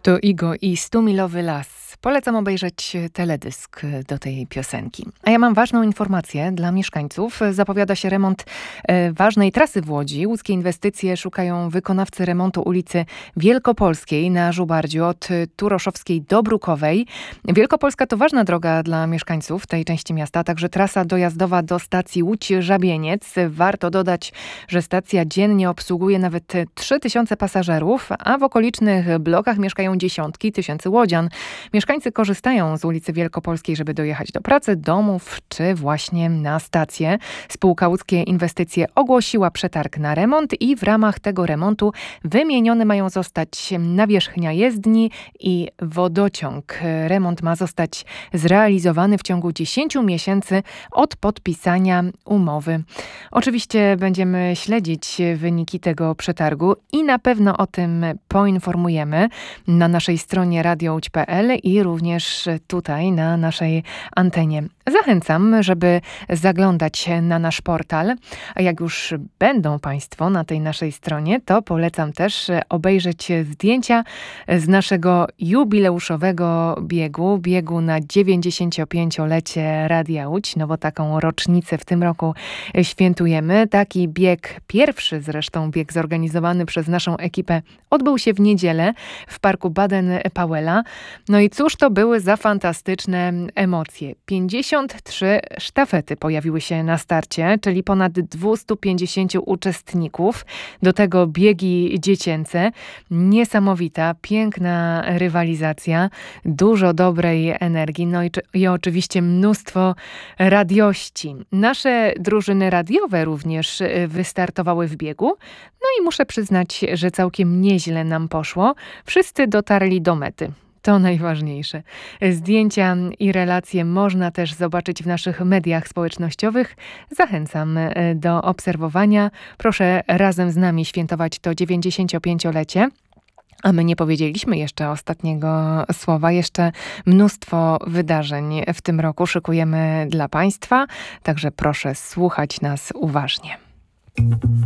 To Igo i Stumilowy Las. Polecam obejrzeć teledysk do tej piosenki. A ja mam ważną informację dla mieszkańców. Zapowiada się remont ważnej trasy w Łodzi. Łódzkie inwestycje szukają wykonawcy remontu ulicy Wielkopolskiej na Żubardziu od Turoszowskiej do Brukowej. Wielkopolska to ważna droga dla mieszkańców tej części miasta, także trasa dojazdowa do stacji Łódź-Żabieniec. Warto dodać, że stacja dziennie obsługuje nawet 3000 pasażerów, a w okolicznych blokach mieszkają dziesiątki tysięcy łodzian. Mieszkańcy korzystają z ulicy Wielkopolskiej, żeby dojechać do pracy, domów czy właśnie na stację. Spółka Łódzkie Inwestycje ogłosiła przetarg na remont i w ramach tego remontu wymienione mają zostać nawierzchnia jezdni i wodociąg. Remont ma zostać zrealizowany w ciągu 10 miesięcy od podpisania umowy. Oczywiście będziemy śledzić wyniki tego przetargu i na pewno o tym poinformujemy na naszej stronie radiołódź.pl i również tutaj na naszej antenie. Zachęcam, żeby zaglądać na nasz portal, a jak już będą Państwo na tej naszej stronie, to polecam też obejrzeć zdjęcia z naszego jubileuszowego biegu na 95-lecie Radia Łódź, no bo taką rocznicę w tym roku świętujemy. Taki bieg, pierwszy zresztą bieg zorganizowany przez naszą ekipę, odbył się w niedzielę w parku Baden-Powella. No i cóż to były za fantastyczne emocje. 53 sztafety pojawiły się na starcie, czyli ponad 250 uczestników. Do tego biegi dziecięce. Niesamowita, piękna rywalizacja, dużo dobrej energii, no i oczywiście mnóstwo radiości. Nasze drużyny radiowe również wystartowały w biegu. No i muszę przyznać, że całkiem nieźle nam poszło. Wszyscy dotarli do mety. To najważniejsze. Zdjęcia i relacje można też zobaczyć w naszych mediach społecznościowych. Zachęcam do obserwowania. Proszę razem z nami świętować to 95-lecie. A my nie powiedzieliśmy jeszcze ostatniego słowa. Jeszcze mnóstwo wydarzeń w tym roku szykujemy dla Państwa. Także proszę słuchać nas uważnie.